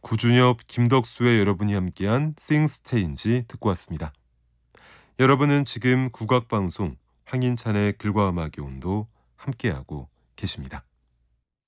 구준엽, 김덕수의 여러분이 함께한 싱스테인지 듣고 왔습니다. 여러분은 지금 국악방송 황인찬의 글과 음악의 온도 함께하고 계십니다.